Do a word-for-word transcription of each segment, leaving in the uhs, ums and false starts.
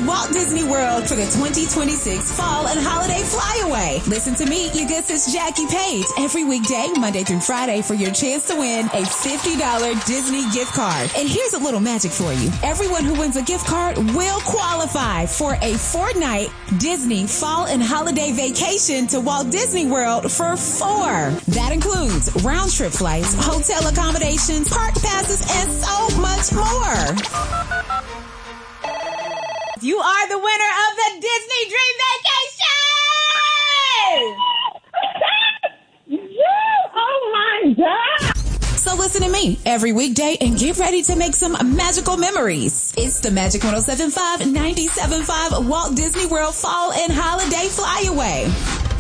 Walt Disney World for the twenty twenty-six Fall and Holiday Flyaway. Listen to me, your good sis Jackie Page, every weekday, Monday through Friday, for your chance to win a fifty dollars Disney gift card. And here's a little magic for you. Everyone who wins a gift card will qualify for a four-night Disney Fall and Holiday vacation to Walt Disney World for four. That includes round-trip flights, hotel accommodations, park passes, and so much more. You are the winner of the Disney Dream Vacation! Oh my God! So listen to me every weekday and get ready to make some magical memories. It's the Magic one oh seven point five, ninety-seven point five Walt Disney World Fall and Holiday Flyaway.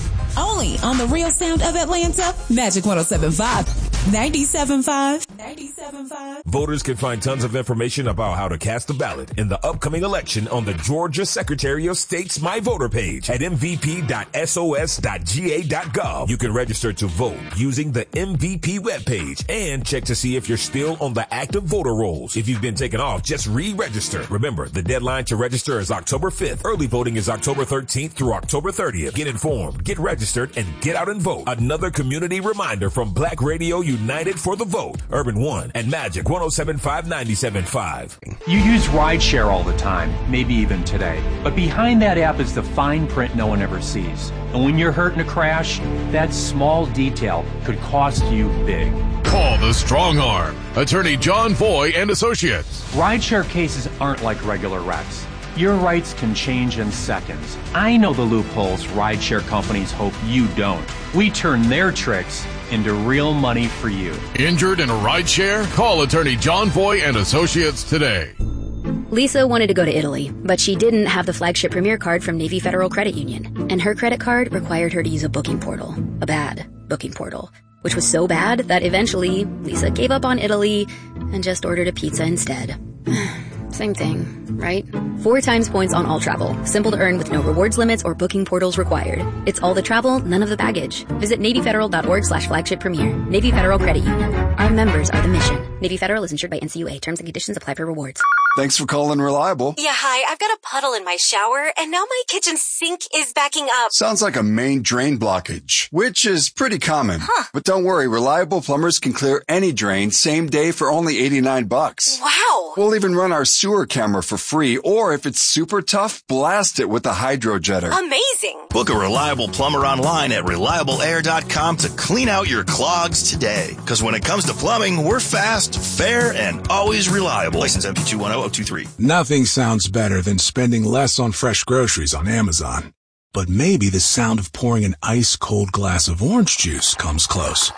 Only on the real sound of Atlanta, Magic one oh seven point five. ninety-seven point five. ninety-seven point five. Voters can find tons of information about how to cast a ballot in the upcoming election on the Georgia Secretary of State's My Voter page at m v p dot s o s dot g a dot gov. You can register to vote using the M V P webpage and check to see if you're still on the active voter rolls. If you've been taken off, just re-register. Remember, the deadline to register is October fifth. Early voting is October thirteenth through October thirtieth. Get informed, get registered, and get out and vote. Another community reminder from Black Radio United for the Vote, Urban One, and Magic one oh seven point five, ninety-seven point five. You use rideshare all the time, maybe even today. But behind that app is the fine print no one ever sees. And when you're hurt in a crash, that small detail could cost you big. Call the Strong Arm. Attorney John Foy and Associates. Rideshare cases aren't like regular wrecks. Your rights can change in seconds. I know the loopholes rideshare companies hope you don't. We turn their tricks into real money for you. Injured in a rideshare? Call attorney John Foy and Associates today. Lisa wanted to go to Italy, but she didn't have the flagship Premier card from Navy Federal Credit Union. And her credit card required her to use a booking portal. A bad booking portal. Which was so bad that eventually Lisa gave up on Italy and just ordered a pizza instead. Same thing, right? Four times points on all travel. Simple to earn with no rewards limits or booking portals required. It's all the travel, none of the baggage. Visit NavyFederal.org slash flagship premier. Navy Federal Credit Union. Our members are the mission. Navy Federal is insured by N C U A. Terms and conditions apply for rewards. Thanks for calling Reliable. Yeah, hi. I've got a puddle in my shower, and now my kitchen sink is backing up. Sounds like a main drain blockage, which is pretty common. Huh. But don't worry, Reliable plumbers can clear any drain same day for only eighty-nine bucks. Wow. We'll even run our sewer camera for free, or if it's super tough, blast it with a hydro jetter. Amazing. Book a Reliable plumber online at reliable air dot com to clean out your clogs today. Because when it comes to plumbing, we're fast, fair, and always reliable. License M P two one zero zero two three. Nothing sounds better than spending less on fresh groceries on Amazon. But maybe the sound of pouring an ice-cold glass of orange juice comes close.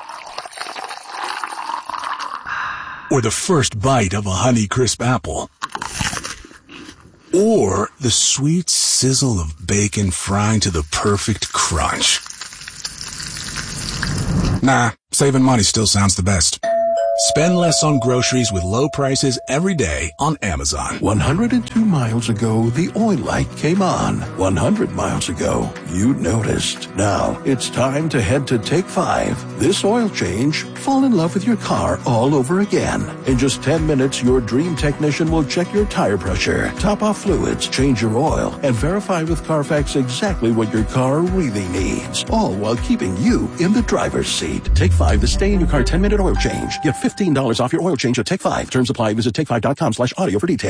Or the first bite of a Honeycrisp apple. Or the sweet sizzle of bacon frying to the perfect crunch. Nah, saving money still sounds the best. Spend less on groceries with low prices every day on Amazon. one hundred two miles ago, the oil light came on. one hundred miles ago, you noticed. Now, it's time to head to Take Five. This oil change, fall in love with your car all over again. In just ten minutes, your dream technician will check your tire pressure, top off fluids, change your oil, and verify with Carfax exactly what your car really needs. All while keeping you in the driver's seat. Take Five, the stay-in-your-car ten-minute oil change. Get fifteen dollars off your oil change at Take Five. Terms apply. Visit take five dot com slash audio for details.